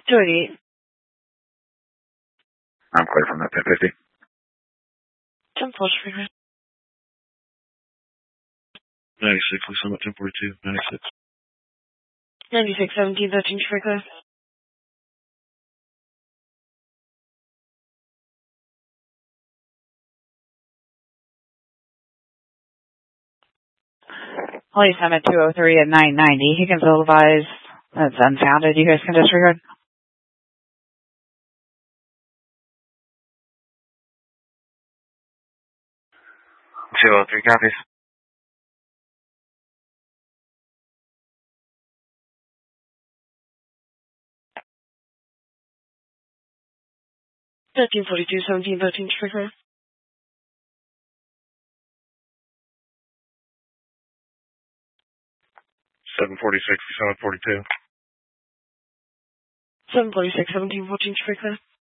288. I'm clear from that 1050. 10 plus freeway. 96, Lisa, 1042, 96. 96, 17, 13, freeway. Police Summit 203 at 990. Higgins will advise that's unfounded. You guys can disregard. 203 copies. Thirteen 42, 17, 13, freeway. 746, 742. 746, 17, 14, freeway.